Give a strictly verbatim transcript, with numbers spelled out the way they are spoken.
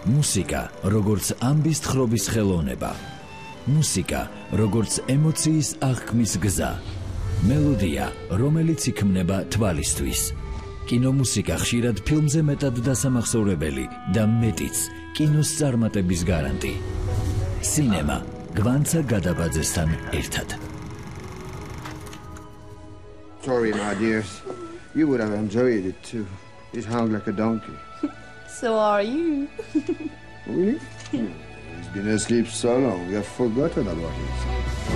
მუსიკა, როგორც ამბის თხრობის ხელოვნება. მუსიკა, როგორც ემოციის აღქმის გზა. მელოდია, რომელიც იქმნება თვალისთვის. კინომუსიკა ხშირად ფილმზე მეტად დასამახსოვრებელი და მეტიც კინოს წარმატების გარანტი. სინემა გვანცა გადაბაძესთან ერთად. Sorry, my dears. You would have enjoyed it too. It hung like a donkey. So are you. Really? He's been asleep so long, we have forgotten about it.